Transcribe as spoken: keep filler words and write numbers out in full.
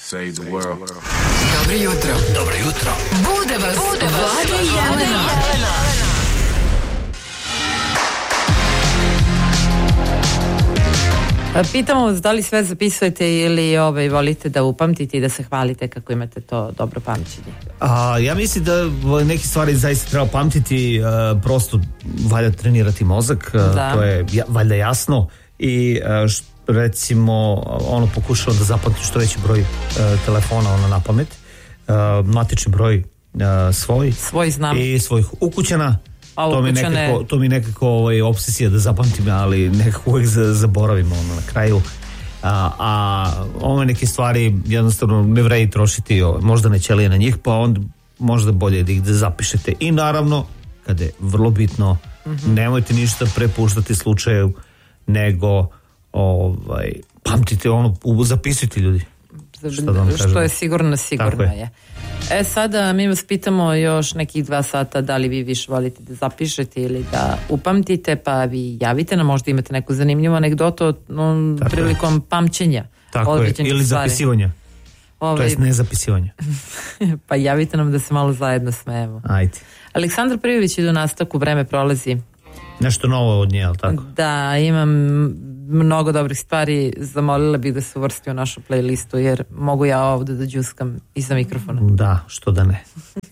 Save the world. Dobro jutro. Dobro jutro. Bude vas, Bude vas Vlada i Jelena. Pitamo vas da li sve zapisujete ili ovaj, volite da upamtite i da se hvalite kako imate to dobro pamćenje. A, ja mislim da neke stvari zaista treba pamtiti, uh, prosto valja trenirati mozak, uh, to je ja, valjda jasno i uh, š, recimo ono pokušava da zapamti što veći broj uh, telefona ono na pamet, uh, matični broj uh, svoj, svoj znam i svojih ukućana. A to mi nekako, to mi nekako ovaj, obsesija da zapamtim, ali nekako uvijek zaboravimo ono, na kraju. A, a ove neke stvari jednostavno ne vredi trošiti, možda ne ćelije na njih, pa onda možda bolje da ih da zapišete. I naravno, kada je vrlo bitno, mm-hmm. nemojte ništa prepuštati slučaju, nego ovaj, pamtite ono, zapisujte ljudi. Što, da što je sigurno, sigurno je. je. E sada mi vas pitamo još nekih dva sata da li vi više volite da zapišete ili da upamtite, pa vi javite nam, možda imate neku zanimljivu anegdotu um, prilikom je. pamćenja. Tako je, ili stvari. Zapisivanja. Ove... To jest ne zapisivanja. Pa javite nam da se malo zajedno smejemo. Ajde. Aleksandar Prijović ide u nastavku, vreme prolazi. Nešto novo od nje, ali tako? Da, imam mnogo dobrih stvari, zamolila bih da se uvrsti u našu playlistu jer mogu ja ovdje da džuskam iza mikrofona. Da, što da ne.